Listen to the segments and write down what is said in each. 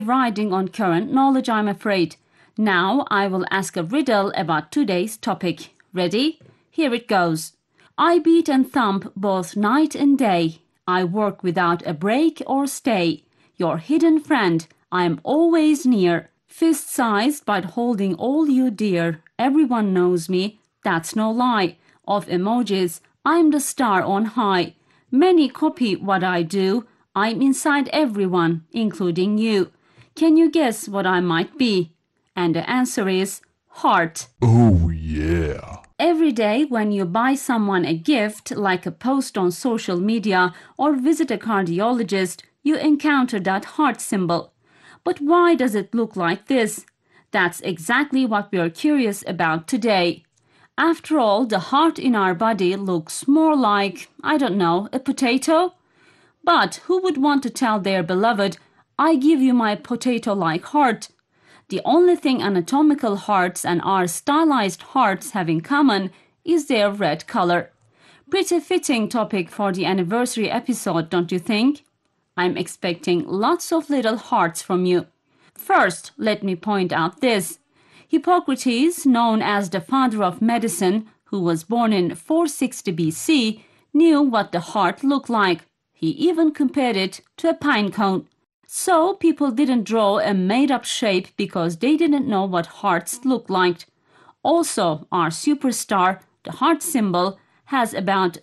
riding on current knowledge, I'm afraid. Now I will ask a riddle about today's topic. Ready? Here it goes. I beat and thump both night and day. I work without a break or stay. Your hidden friend, I am always near. Fist-sized but holding all you dear. Everyone knows me, that's no lie. Of emojis, I'm the star on high. Many copy what I do. I'm inside everyone, including you. Can you guess what I might be? And the answer is heart. Oh yeah. Every day when you buy someone a gift, like a post on social media or visit a cardiologist, you encounter that heart symbol. But why does it look like this? That's exactly what we are curious about today. After all, the heart in our body looks more like, I don't know, a potato? But who would want to tell their beloved, I give you my potato-like heart? The only thing anatomical hearts and our stylized hearts have in common is their red color. Pretty fitting topic for the anniversary episode, don't you think? I'm expecting lots of little hearts from you. First, let me point out this. Hippocrates, known as the father of medicine, who was born in 460 BC, knew what the heart looked like. He even compared it to a pine cone. So people didn't draw a made-up shape because they didn't know what hearts looked like. Also, our superstar, the heart symbol, has about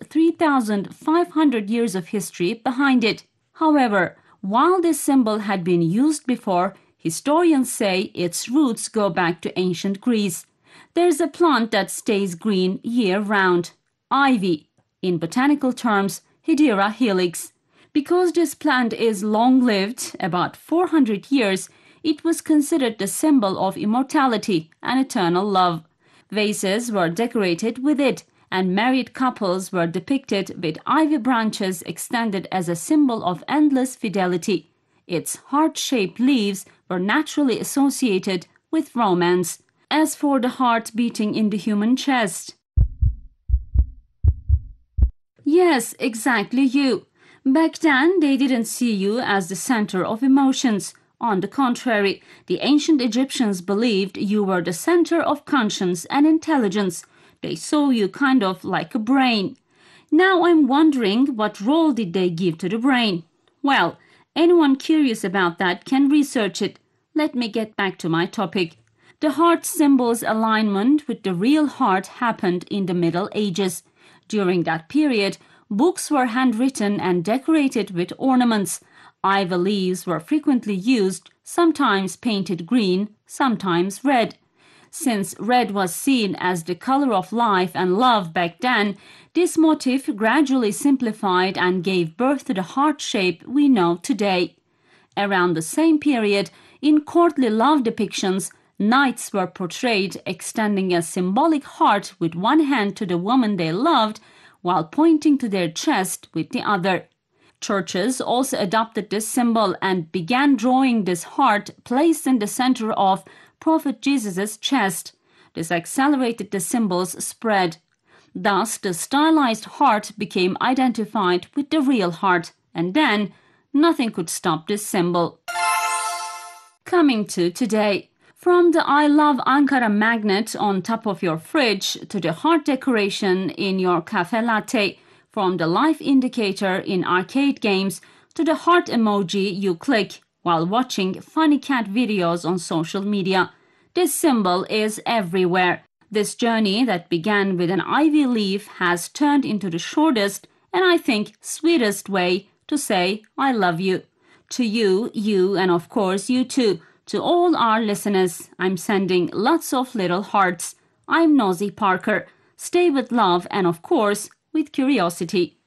3,500 years of history behind it. However, while this symbol had been used before, historians say its roots go back to ancient Greece. There's a plant that stays green year-round, ivy. In botanical terms, Hedera helix. Because this plant is long-lived, about 400 years, it was considered the symbol of immortality and eternal love. Vases were decorated with it, and married couples were depicted with ivy branches extended as a symbol of endless fidelity. Its heart-shaped leaves were naturally associated with romance. As for the heart beating in the human chest, yes, exactly you. Back then, they didn't see you as the center of emotions. On the contrary, the ancient Egyptians believed you were the center of conscience and intelligence. They saw you kind of like a brain. Now I'm wondering, what role did they give to the brain? Well, anyone curious about that can research it. Let me get back to my topic. The heart symbol's alignment with the real heart happened in the Middle Ages. During that period, books were handwritten and decorated with ornaments. Ivy leaves were frequently used, sometimes painted green, sometimes red. Since red was seen as the color of life and love back then, this motif gradually simplified and gave birth to the heart shape we know today. Around the same period, in courtly love depictions, knights were portrayed extending a symbolic heart with one hand to the woman they loved, while pointing to their chest with the other. Churches also adopted this symbol and began drawing this heart placed in the center of Prophet Jesus' chest. This accelerated the symbol's spread. Thus, the stylized heart became identified with the real heart, and then nothing could stop this symbol. Coming to today. From the I Love Ankara magnet on top of your fridge to the heart decoration in your cafe latte, from the life indicator in arcade games to the heart emoji you click while watching funny cat videos on social media, this symbol is everywhere. This journey that began with an ivy leaf has turned into the shortest and I think sweetest way to say I love you. To you, and of course you too. To all our listeners, I'm sending lots of little hearts. I'm Nosy Parker. Stay with love and, of course, with curiosity.